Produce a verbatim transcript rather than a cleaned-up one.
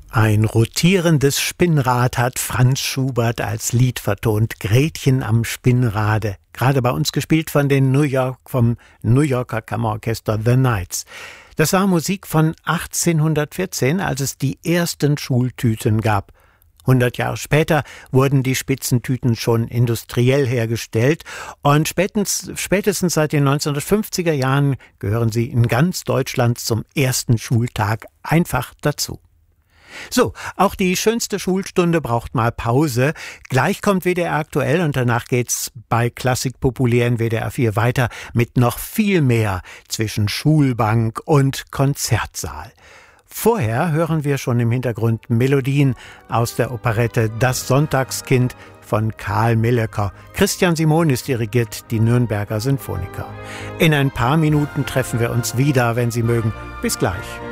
Ein rotierendes Spinnrad hat Franz Schubert als Lied vertont. Gretchen am Spinnrade. Gerade bei uns gespielt von den New York, vom New Yorker Kammerorchester The Knights. Das war Musik von achtzehnhundertvierzehn, als es die ersten Schultüten gab. Hundert Jahre später wurden die Spitzentüten schon industriell hergestellt und spätestens, spätestens seit den neunzehnhundertfünfziger Jahren gehören sie in ganz Deutschland zum ersten Schultag einfach dazu. So, auch die schönste Schulstunde braucht mal Pause. Gleich kommt W D R aktuell und danach geht's bei Klassik populär in W D R vier weiter mit noch viel mehr zwischen Schulbank und Konzertsaal. Vorher hören wir schon im Hintergrund Melodien aus der Operette Das Sonntagskind von Karl Millecker. Christian Simonis dirigiert die Nürnberger Sinfoniker. In ein paar Minuten treffen wir uns wieder, wenn Sie mögen. Bis gleich.